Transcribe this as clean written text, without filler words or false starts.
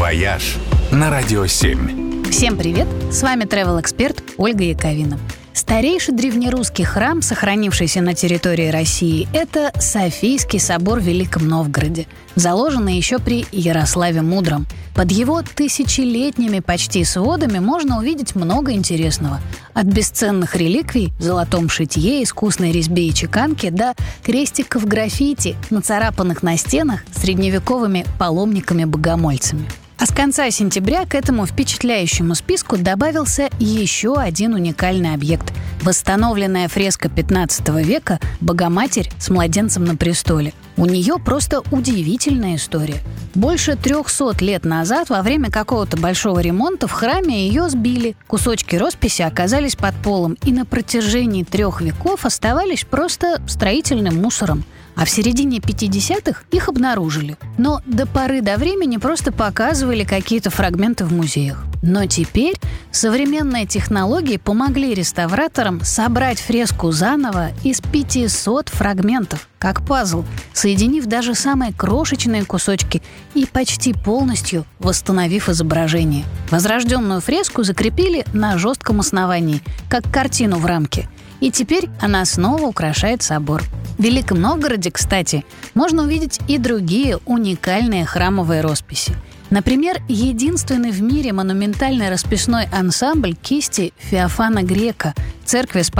«Вояж» на Радио 7. Всем привет! С вами travel-эксперт Ольга Яковина. Старейший древнерусский храм, сохранившийся на территории России, это Софийский собор в Великом Новгороде, заложенный еще при Ярославе Мудром. Под его тысячелетними почти сводами можно увидеть много интересного. От бесценных реликвий в золотом шитье, искусной резьбе и чеканке до крестиков граффити, нацарапанных на стенах средневековыми паломниками-богомольцами. А с конца сентября к этому впечатляющему списку добавился еще один уникальный объект – восстановленная фреска 15 века «Богоматерь с младенцем на престоле». У нее просто удивительная история. Больше 300 лет назад во время какого-то большого ремонта в храме ее сбили. Кусочки росписи оказались под полом и на протяжении 3 веков оставались просто строительным мусором. А в середине 50-х их обнаружили. Но до поры до времени просто показывали какие-то фрагменты в музеях. Но теперь современные технологии помогли реставраторам собрать фреску заново из 500 фрагментов, как пазл, соединив даже самые крошечные кусочки и почти полностью восстановив изображение. Возрожденную фреску закрепили на жестком основании, как картину в рамке. И теперь она снова украшает собор. В Великом Новгороде, кстати, можно увидеть и другие уникальные храмовые росписи. Например, единственный в мире монументальный расписной ансамбль кисти Феофана Грека церкви